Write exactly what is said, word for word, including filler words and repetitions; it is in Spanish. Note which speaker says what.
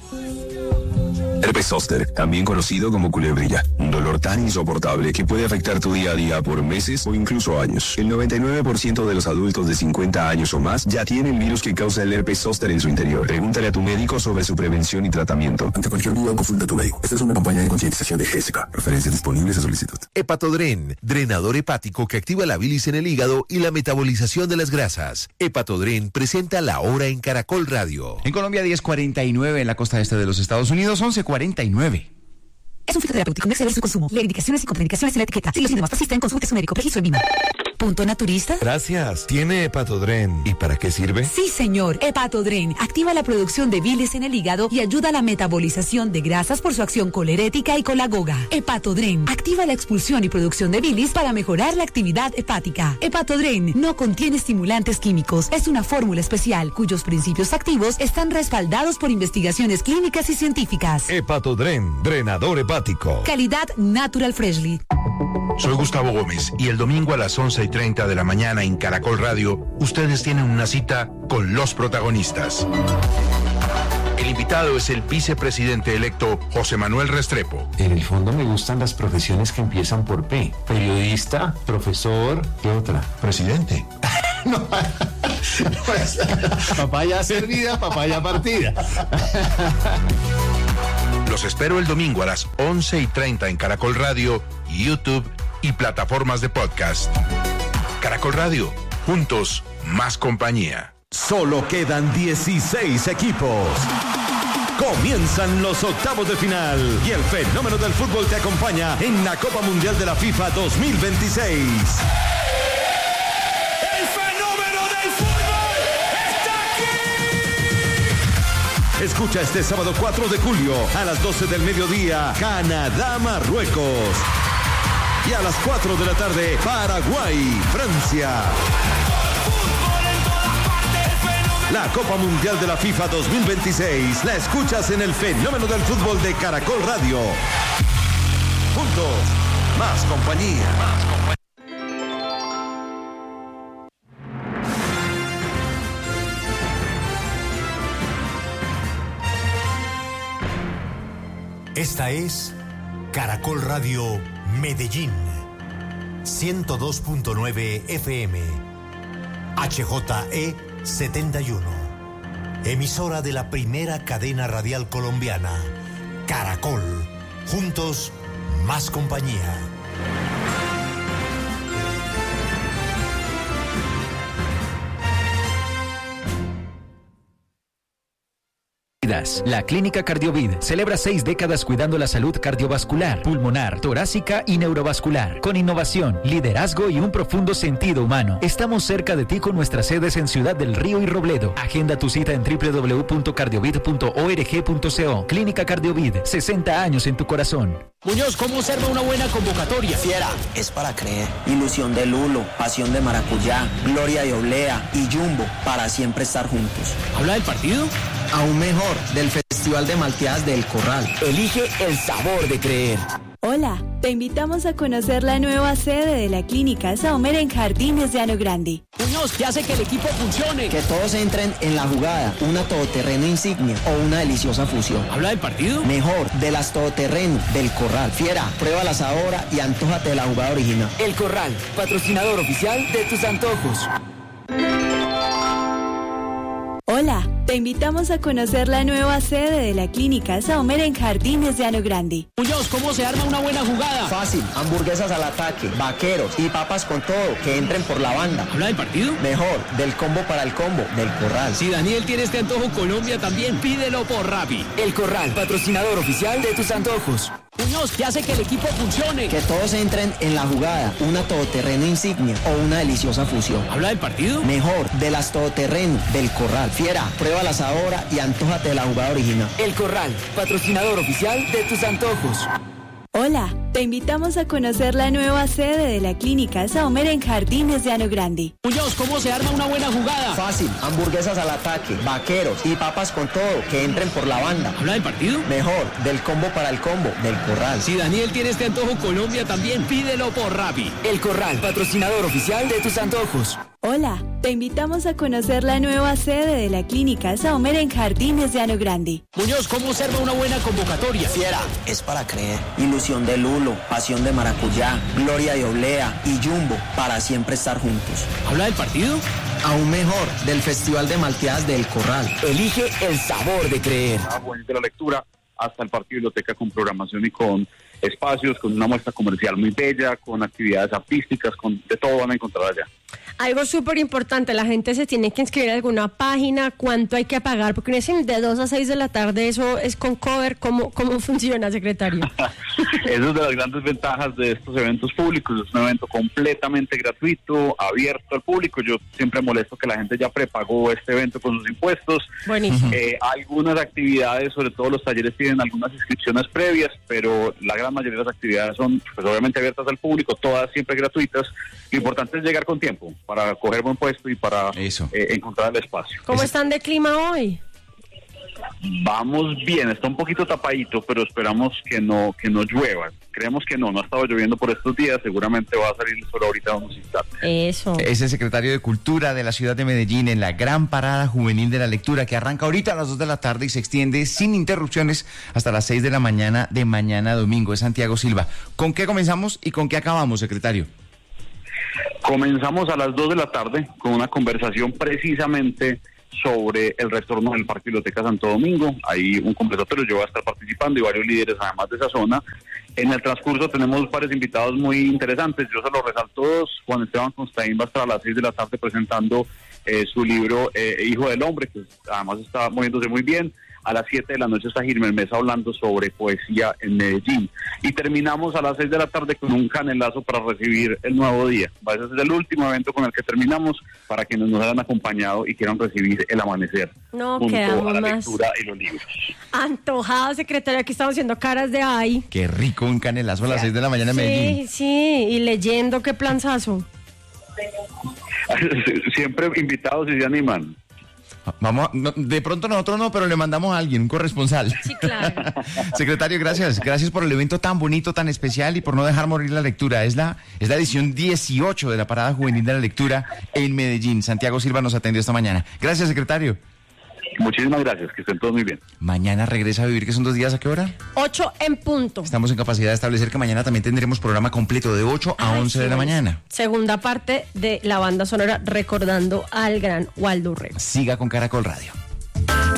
Speaker 1: Herpes zóster, también conocido como culebrilla, un dolor tan insoportable que puede afectar tu día a día por meses o incluso años. El noventa y nueve por ciento de los adultos de cincuenta años o más ya tienen el virus que causa el herpes zóster en su interior. Pregúntale a tu médico sobre su prevención y tratamiento.
Speaker 2: Ante cualquier duda, consulta a tu médico. Esta es una campaña de concientización de G S K. Referencias disponibles a solicitud.
Speaker 3: Hepatodren, drenador hepático que activa la bilis en el hígado y la metabolización de las grasas. Hepatodren presenta La Hora en Caracol Radio.
Speaker 4: En Colombia, diez cuarenta y nueve, en la costa este de los Estados Unidos, once cuarenta y nueve.
Speaker 5: Es un fitoterapéutico, no exceder su consumo. Leer indicaciones y contraindicaciones en la etiqueta. Si los síntomas persisten, consulte a su médico. Registro en Vima. ¿Punto naturista?
Speaker 3: Gracias. ¿Tiene Hepatodren? ¿Y para qué sirve?
Speaker 5: Sí, señor. Hepatodren activa la producción de bilis en el hígado y ayuda a la metabolización de grasas por su acción colerética y colagoga. Hepatodren activa la expulsión y producción de bilis para mejorar la actividad hepática. Hepatodren no contiene estimulantes químicos. Es una fórmula especial cuyos principios activos están respaldados por investigaciones clínicas y científicas.
Speaker 3: Hepatodren, drenador hepático.
Speaker 5: Calidad Natural Freshly.
Speaker 6: Soy Gustavo Gómez y el domingo a las once y treinta de la mañana en Caracol Radio, ustedes tienen una cita con los protagonistas. El invitado es el vicepresidente electo José Manuel Restrepo.
Speaker 7: En el fondo me gustan las profesiones que empiezan por P. Periodista, profesor, ¿qué otra?
Speaker 6: Presidente.
Speaker 7: No, pues, papaya servida, papaya partida.
Speaker 6: Los espero el domingo a las once y treinta en Caracol Radio, YouTube y plataformas de podcast. Caracol Radio, juntos, más compañía.
Speaker 8: Solo quedan dieciséis equipos. Comienzan los octavos de final y el fenómeno del fútbol te acompaña en la Copa Mundial de la FIFA dos mil veintiséis. Escucha este sábado cuatro de julio a las doce del mediodía, Canadá-Marruecos. Y a las cuatro de la tarde, Paraguay-Francia. La Copa Mundial de la FIFA dos mil veintiséis la escuchas en el fenómeno del fútbol de Caracol Radio. Juntos, más compañía. Más compañía.
Speaker 9: Esta es Caracol Radio Medellín, ciento dos punto nueve F M, H J E setenta y uno, emisora de la primera cadena radial colombiana, Caracol, juntos, más compañía.
Speaker 10: La Clínica Cardiovid celebra seis décadas cuidando la salud cardiovascular, pulmonar, torácica y neurovascular. Con innovación, liderazgo y un profundo sentido humano. Estamos cerca de ti con nuestras sedes en Ciudad del Río y Robledo. Agenda tu cita en doble u doble u doble u punto cardiovid punto org punto co. Clínica Cardiovid, sesenta años en tu corazón.
Speaker 11: Muñoz, ¿cómo observa una buena convocatoria?
Speaker 12: Fiera, es para creer. Ilusión de Lulo, pasión de maracuyá, gloria de oblea y Jumbo, para siempre estar juntos.
Speaker 11: ¿Habla del partido?
Speaker 12: Aún mejor, del Festival de Malteadas del Corral. Elige el sabor de creer.
Speaker 13: Hola, te invitamos a conocer la nueva sede de la Clínica Saumer en Jardines de Llano Grande.
Speaker 11: Muñoz, ¿qué hace que el equipo funcione?
Speaker 12: Que todos entren en la jugada, una todoterreno insignia o una deliciosa fusión.
Speaker 11: ¿Habla del partido?
Speaker 12: Mejor, de las todoterreno del Corral. Fiera, pruébalas ahora y antójate de la jugada original.
Speaker 14: El Corral, patrocinador oficial de tus antojos.
Speaker 13: Hola, te invitamos a conocer la nueva sede de la Clínica Saumer en Jardines de Llano Grande.
Speaker 11: Muñoz, ¿cómo se arma una buena jugada?
Speaker 12: Fácil, hamburguesas al ataque, vaqueros y papas con todo, que entren por la banda.
Speaker 11: ¿Habla del partido?
Speaker 12: Mejor, del combo para el combo, del Corral.
Speaker 11: Si Daniel tiene este antojo, Colombia también, pídelo por Rappi.
Speaker 14: El Corral, patrocinador oficial de tus antojos.
Speaker 11: Muñoz, ¿qué hace que el equipo funcione?
Speaker 12: Que todos entren en la jugada, una todoterreno insignia o una deliciosa fusión.
Speaker 11: ¿Habla del partido?
Speaker 12: Mejor, de las todoterreno del Corral. Fiera, pruébalas ahora y antójate de la jugada original.
Speaker 14: El Corral, patrocinador oficial de tus antojos.
Speaker 13: Hola, te invitamos a conocer la nueva sede de la Clínica Saumer en Jardines de Llano Grande.
Speaker 11: Muñoz, ¿cómo se arma una buena jugada?
Speaker 12: Fácil, hamburguesas al ataque, vaqueros y papas con todo, que entren por la banda.
Speaker 11: ¿Habla del partido?
Speaker 12: Mejor, del combo para el combo, del Corral.
Speaker 11: Si Daniel tiene este antojo, Colombia también, pídelo por Rappi.
Speaker 14: El Corral, patrocinador oficial de tus antojos.
Speaker 13: Hola, te invitamos a conocer la nueva sede de la Clínica Saumer en Jardines de Ano Grande.
Speaker 11: Muñoz, ¿cómo observa una buena convocatoria?
Speaker 12: Fiera, es para creer. Ilusión de Lulo, pasión de maracuyá, gloria de oblea y jumbo para siempre estar juntos.
Speaker 11: ¿Habla del partido?
Speaker 12: Aún mejor, del Festival de Malteadas del Corral.
Speaker 14: Elige el sabor de creer.
Speaker 15: De la lectura hasta el parque biblioteca con programación y con espacios, con una muestra comercial muy bella, con actividades artísticas, con de todo van a encontrar allá.
Speaker 16: Algo súper importante, la gente se tiene que inscribir en alguna página, cuánto hay que pagar, porque no es de dos a seis de la tarde, eso es con cover, ¿cómo, cómo funciona, secretario?
Speaker 15: Esa es de las grandes ventajas de estos eventos públicos, es un evento completamente gratuito, abierto al público. Yo siempre molesto que la gente ya prepagó este evento con sus impuestos.
Speaker 16: Buenísimo.
Speaker 15: Eh, algunas actividades, sobre todo los talleres, tienen algunas inscripciones previas, pero la gran mayoría de las actividades son pues obviamente abiertas al público, todas siempre gratuitas. Lo importante es llegar con tiempo para coger buen puesto y para
Speaker 4: Eso.
Speaker 15: Eh, encontrar el espacio.
Speaker 16: ¿Cómo están de clima hoy?
Speaker 15: Vamos bien, está un poquito tapadito, pero esperamos que no que no llueva. Creemos que no, no ha estado lloviendo por estos días, seguramente va a salir el sol ahorita unos instantes.
Speaker 16: Eso.
Speaker 4: Es el secretario de Cultura de la ciudad de Medellín en la gran parada juvenil de la lectura que arranca ahorita a las dos de la tarde y se extiende sin interrupciones hasta las seis de la mañana de mañana domingo. Es Santiago Silva. ¿Con qué comenzamos y con qué acabamos, secretario?
Speaker 15: Comenzamos a las dos de la tarde con una conversación precisamente sobre el retorno del Parque Biblioteca Santo Domingo. Hay un conversatorio, yo voy a estar participando y varios líderes además de esa zona. En el transcurso tenemos varios invitados muy interesantes, yo se los resalto dos. Juan Esteban Constaín va a estar a las seis de la tarde presentando eh, su libro eh, Hijo del Hombre, que además está moviéndose muy bien. A las siete de la noche está Gilmer Mesa hablando sobre poesía en Medellín. Y terminamos a las seis de la tarde con un canelazo para recibir el nuevo día. Ese es el último evento con el que terminamos para quienes nos hayan acompañado y quieran recibir el amanecer.
Speaker 16: No,
Speaker 15: junto
Speaker 16: quedamos
Speaker 15: a la
Speaker 16: más
Speaker 15: lectura y los libros.
Speaker 16: antojada, secretaria, aquí estamos haciendo caras de ay.
Speaker 4: Qué rico un canelazo a las seis de la mañana en
Speaker 16: Sí,
Speaker 4: Medellín.
Speaker 16: sí, y leyendo, qué planzazo.
Speaker 15: Siempre invitados y se animan.
Speaker 4: Vamos, a, no, de pronto nosotros no, pero le mandamos a alguien, un corresponsal.
Speaker 16: Sí, claro.
Speaker 4: Secretario, gracias. Gracias por el evento tan bonito, tan especial y por no dejar morir la lectura. Es la, es la edición dieciocho de la Parada Juvenil de la Lectura en Medellín. Santiago Silva nos atendió esta mañana. Gracias, secretario.
Speaker 15: Muchísimas gracias, que estén todos muy bien.
Speaker 4: Mañana regresa a vivir, que son dos días, ¿a qué hora?
Speaker 16: Ocho en punto.
Speaker 4: Estamos en capacidad de establecer que mañana también tendremos programa completo de ocho a once de la mañana.
Speaker 16: Segunda parte de la banda sonora recordando al gran Waldo Urrego.
Speaker 4: Siga con Caracol Radio.